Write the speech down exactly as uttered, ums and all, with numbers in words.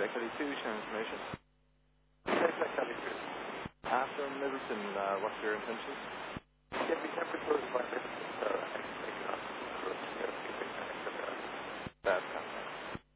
Echo two, share information. Take Echo two. After Middleton, uh, what's your intentions? Get me temperature by Middleton, so